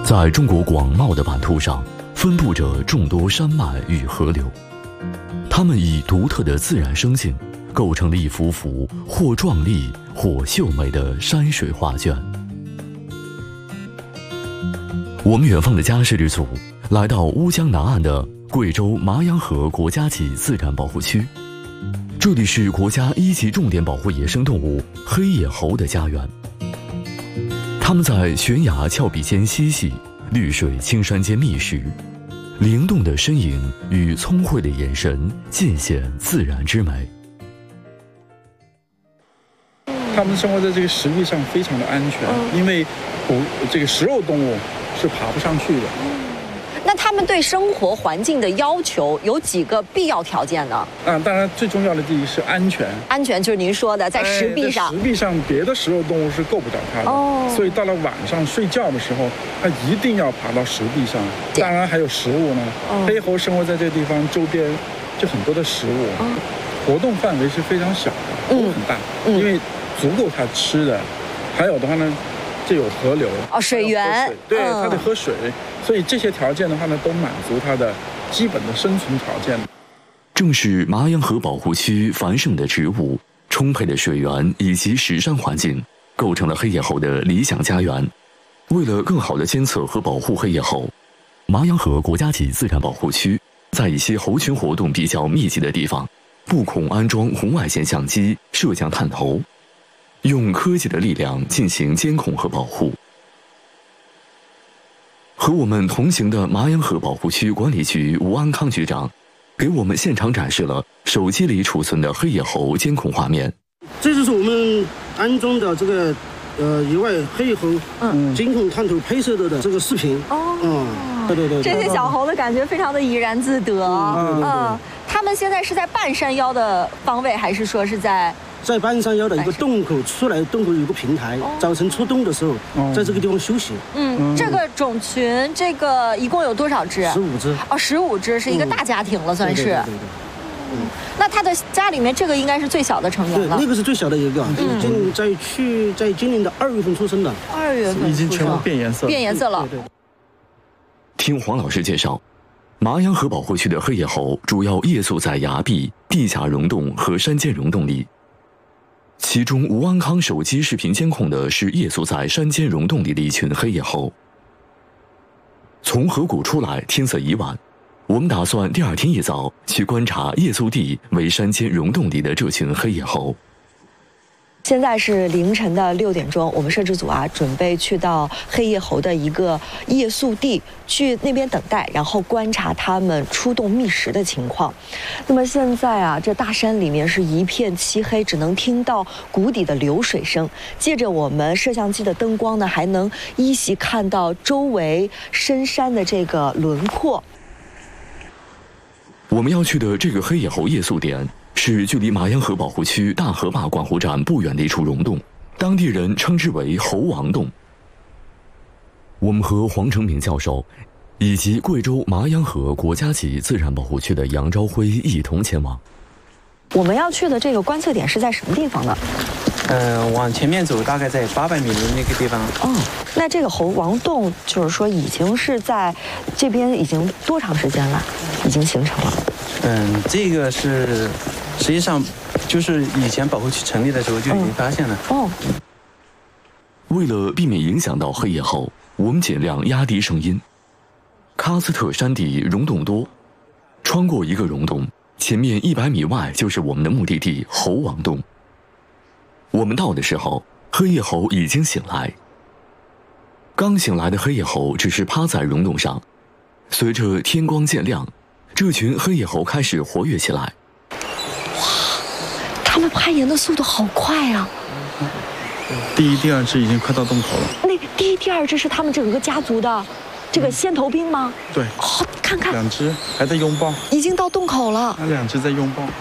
在中国广袤的版图上，分布着众多山脉与河流，它们以独特的自然生性，构成了一幅幅或壮丽或秀美的山水画卷。我们远方的家事之组来到乌江南岸的贵州麻阳河国家级自然保护区，这里是国家1级重点保护野生动物黑叶猴的家园。它们在悬崖峭壁间嬉戏，绿水青山间觅食，灵动的身影与聪慧的眼神尽显自然之美。 它们生活在这个石壁上非常的安全，因为这个食肉动物是爬不上去的。 那他们对生活环境的要求有几个必要条件呢？ 当然最重要的第一是安全。 安全就是您说的，在石壁上。 在石壁上，别的食肉动物是够不着它的。所以到了晚上睡觉的时候，它一定要爬到石壁上。当然还有食物呢。黑猴生活在这个地方，周边就很多的食物，活动范围是非常小的，不会很大，因为足够它吃的。还有的话呢，这有河流水源， 对，它得喝水。所以这些条件的话呢，都满足它的基本的生存条件。 正是麻阳河保护区繁盛的植物、充沛的水源以及石山环境，构成了黑叶猴的理想家园。为了更好地监测和保护黑叶猴，麻阳河国家级自然保护区在一些猴群活动比较密集的地方，布孔安装红外线相机、摄像探头，用科技的力量进行监控和保护。和我们同行的麻阳河保护区管理局吴安康局长，给我们现场展示了手机里储存的黑叶猴监控画面。 这就是我们安装的这个野外黑叶猴监控探头拍摄的这个视频。对， 这些小猴的感觉非常的怡然自得。他们现在是在半山腰的方位，还是说是在半山腰的一个洞口出来，洞口有个平台，早晨出洞的时候，在这个地方休息。 这个种群，这个一共有多少只 ？15只。 15只是一个大家庭了，算是。对。那他的家里面这个应该是最小的成员了。 对，那个是最小的一个，在今年的2月份出生的。 2月份已经全部变颜色。 变颜色了。 对。 听黄老师介绍，麻阳河保护区的黑叶猴主要夜宿在崖壁、地下溶洞和山间溶洞里。其中吴安康手机视频监控的是夜宿在山间溶洞里的一群黑叶猴。从河谷出来，天色已晚，我们打算第2天一早去观察夜宿地为山间溶洞里的这群黑叶猴。 现在是凌晨的6点钟，我们摄制组准备去到黑叶猴的一个夜宿地，去那边等待，然后观察它们出洞觅食的情况。那么现在这大山里面是一片漆黑，只能听到谷底的流水声。借着我们摄像机的灯光呢，还能依稀看到周围深山的这个轮廓。 我们要去的这个黑叶猴夜宿点，是距离麻阳河保护区大河坝管护站不远的一处溶洞，当地人称之为猴王洞。我们和黄成明教授以及贵州麻阳河国家级自然保护区的杨朝辉一同前往。 我们要去的这个观测点是在什么地方呢？ 往前面走，大概在800米的那个地方。 那这个猴王洞就是说已经是在这边已经多长时间了？已经形成了？ 这个是实际上就是以前保护区成立的时候就已经发现了。 为了避免影响到黑叶猴，我们尽量压低声音。喀斯特山地溶洞多，穿过一个溶洞，前面100米外就是我们的目的地猴王洞。我们到的时候，黑叶猴已经醒来。刚醒来的黑叶猴只是趴在溶洞上，随着天光渐亮，这群黑叶猴开始活跃起来。 哇，它们攀岩的速度好快啊！ 第1、第2只已经快到洞口了。 那第1、第2只是他们整个家族的这个先头兵吗？ 对。 看看，2 只还在拥抱， 已经到洞口了。 2只在拥抱。